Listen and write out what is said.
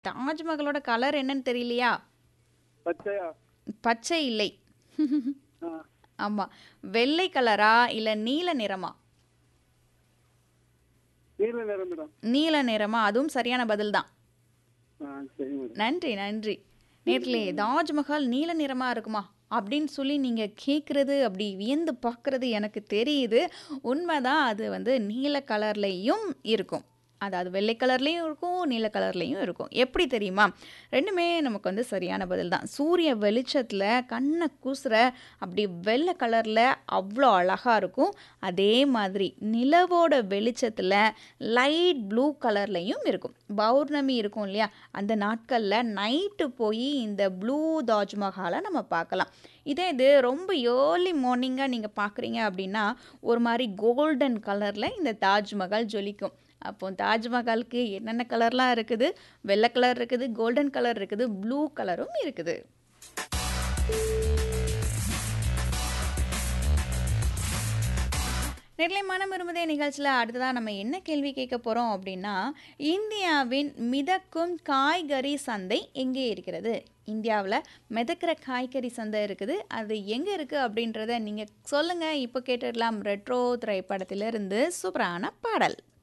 தாஜ்மஹாலோட colour என்னன்னு தெரியலையா? பச்சையா? பச்சை இல்லை. ஆ, ஆமா. வெள்ளை கலரா இல்ல நீல நிறமா? நீல நிறம் மேடம். நீல நிறமா? அதுவும் சரியான பதில் தான். சரி மேடம். நன்றி, நன்றி. நேர்களே, தாஜ்மஹால் நீல நிறமா இருக்குமா? அப்படின்னு சொல்லி நீங்க கேட்குறது, அப்படி வியந்து பார்க்குறது எனக்கு தெரியுது. உண்மைதான். அது வந்து நீல கலர்லயும் இருக்கும். அதாவது வெள்ளை கலர்லயும் இருக்கும், நீல கலர்லயும் இருக்கும். எப்படி தெரியுமா? 2மே நமக்கு வந்து சரியான பதில் தான். சூரிய வெளிச்சத்துல கண்ண கூசுற அப்படி வெள்ளை கலர்ல அவ்வளோ அழகா இருக்கும். அதே மாதிரி நிலவோட வெளிச்சத்துல லைட் ப்ளூ கலர்லயும் இருக்கும். பௌர்ணமி இருக்கும் இல்லையா? அந்த நாட்கள்ல நைட்டு போய் இந்த ப்ளூ தாஜ்மஹாலை நம்ம பார்க்கலாம். இதே இது ரொம்ப ஏர்லி மார்னிங்காக நீங்கள் பார்க்குறீங்க அப்படின்னா ஒரு மாதிரி கோல்டன் கலரில் இந்த தாஜ்மஹால் ஜொலிக்கும். அப்போ தாஜ்மஹாலுக்கு என்னென்ன கலர்லாம் இருக்குது? வெள்ளை கலர் இருக்குது, கோல்டன் கலர் இருக்குது, ப்ளூ கலரும் இருக்குது. நேர்களை மனம் விரும்புதே நிகழ்ச்சியில் அடுத்ததாக நம்ம என்ன கேள்வி கேட்க போகிறோம் அப்படின்னா, இந்தியாவின் மிதக்கும் காய்கறி சந்தை எங்கே இருக்கிறது? இந்தியாவில் மிதக்கிற காய்கறி சந்தை இருக்குது. அது எங்கே இருக்குது அப்படின்றத நீங்கள் சொல்லுங்கள். இப்போ கேட்டுடலாம் ரெட்ரோ திரைப்படத்திலிருந்து சூப்பரான பாடல்.